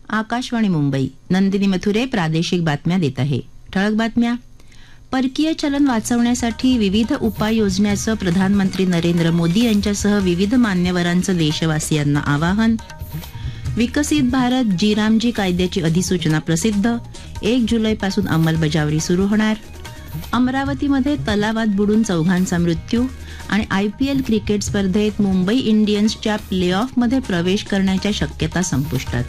आकाशवाणी मुंबई. नंदिनी मथुरे प्रादेशिक बातम्या देत आहे. ठळक बातम्या. परकीय चलन वाचवण्यासाठी विविध उपाय योजण्याचं प्रधानमंत्री नरेंद्र मोदी यांच्यासह विविध मान्यवरांचं देशवासियांना आवाहन. विकसित भारत जी कायद्याची अधिसूचना प्रसिद्ध. 1 जुलैपासून अंमलबजावणी सुरू होणार. अमरावतीमध्ये तलावात बुडून 4 मृत्यू. आणि IPL क्रिकेट स्पर्धेत मुंबई इंडियन्सच्या प्ले ऑफमध्ये प्रवेश करण्याच्या शक्यता संपुष्टात.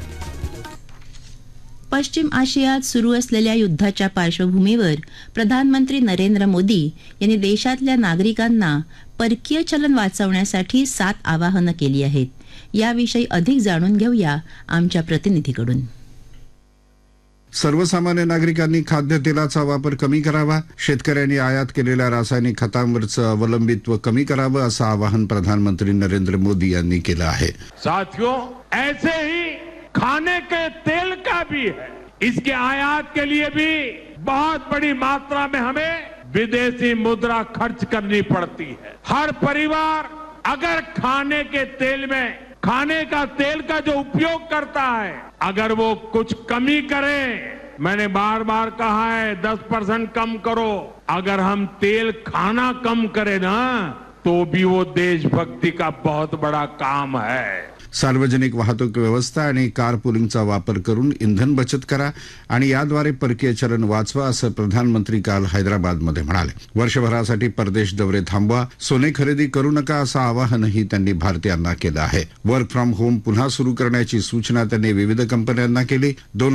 पश्चिम आशियात सुरू असलेल्या युद्धाच्या पार्श्वभूमीवर प्रधानमंत्री नरेंद्र मोदी यांनी देशातल्या नागरिकांना परकीय चलन वाचवण्यासाठी 7 आवाहनं केली आहेत. याविषयी अधिक जाणून घेऊया आमच्या प्रतिनिधीकडून. सर्वसामान्य नागरिकांनी खाद्यतेलाचा वापर कमी करावा. शेतकऱ्यांनी आयात केलेल्या रासायनिक खतांवरचं अवलंबित्व कमी करावं असं आवाहन प्रधानमंत्री नरेंद्र मोदी यांनी केलं आहे. साथियों, ऐसे ही खाने के तेल का भी है. इसके आयात के लिए भी बहुत बड़ी मात्रा में हमें विदेशी मुद्रा खर्च करनी पड़ती है. हर परिवार अगर खाने के तेल में खाने का तेल का जो उपयोग करता है, अगर वो कुछ कमी करे, मैंने बार बार कहा है 10% कम करो. अगर हम तेल खाना कम करें ना, तो भी वो देशभक्ति का बहुत बड़ा काम है. सार्वजनिक वाहतूक व्यवस्था आणि कार पुलिंगचा वापर करून इंधन बचत करा आणि याद्वारे परकीय चलन वाचवा असं प्रधानमंत्री काल हैदराबादमध्ये म्हणाले. वर्षभरासाठी परदेश दौरे थांबवा, सोने खरेदी करू नका असं आवाहनही त्यांनी भारतीयांना केलं आहे. वर्क फ्रॉम होम पुन्हा सुरू करण्याची सूचना त्यांनी विविध कंपन्यांना केली.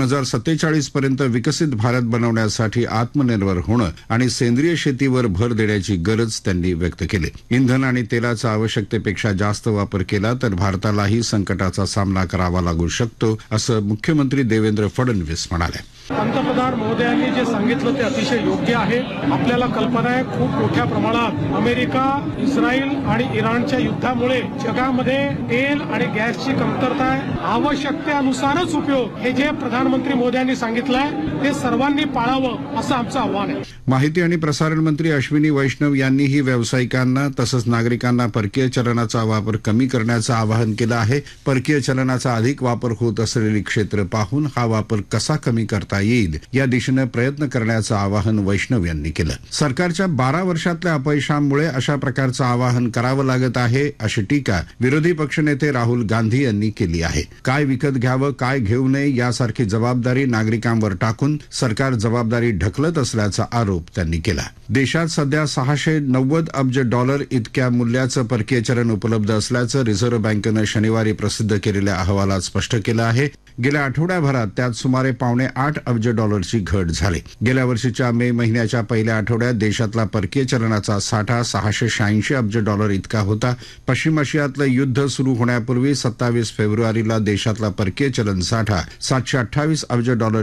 2047 पर्यंत विकसित भारत बनवण्यासाठी आत्मनिर्भर होणं आणि सेंद्रिय शेतीवर भर देण्याची गरज त्यांनी व्यक्त केली. इंधन आणि तेलाचा आवश्यकतेपेक्षा जास्त वापर केला तर भारतालाही संकटाचा सामना करावा लागू शकतो असं मुख्यमंत्री देवेंद्र फडणवीस म्हणाले. पंतप्रधान महोदयांनी जे सांगितलं ते अतिशय योग्य आहे. आपल्याला कल्पना आहे खूप मोठ्या प्रमाणात अमेरिका, इस्रायल आणि इराणच्या युद्धामुळे जगामध्ये तेल आणि गॅसची कमतरता आहे. आवश्यकतेनुसारच उपयोग हे जे प्रधानमंत्री मोदयांनी सांगितलंय ते सर्वांनी पाळावं असं आमचं आव्हान आहे. माहिती आणि प्रसारण मंत्री अश्विनी वैष्णव यांनीही व्यावसायिकांना तसंच नागरिकांना परकीय चलनाचा वापर कमी करण्याचं आवाहन केलं आहे. परकीय चलनाचा अधिक वापर होत असलेली क्षेत्र पाहून हा वापर कसा कमी करता येईल या दिशेनं प्रयत्न करण्याचं आवाहन वैष्णव यांनी केलं. सरकारच्या 12 वर्षातल्या अपयशांमुळे अशा प्रकारचं आवाहन करावं लागत आहे अशी टीका विरोधी पक्षनेते राहुल गांधी यांनी केली आहे. काय विकत घ्यावं, काय घेऊ नये यासारखी जबाबदारी नागरिकांवर टाकून सरकार जबाबदारी ढकलत असल्याचा आरोप त्यांनी केला. देशात सध्या $690 अब्ज इतक्या मूल्याचं परकीय चलन उपलब्ध असल्याचं रिझर्व्ह बँकेनं शनिवारी प्रसिद्ध केलेल्या अहवालात स्पष्ट केलं आहे. गेल्या आठवड्याभरात त्यात सुमारे $1.8 अब्ज घट झाली. गेल्या वर्षीच्या मे महिन्याच्या पहिल्या आठवड्यात देशातला परकीय चलनाचा साठा $686 अब्ज इतका होता. पश्चिम आशियातलं युद्ध सुरू होण्यापूर्वी 27 फेब्रुवारीला देशातला परकीय चलन साठा $728 अब्ज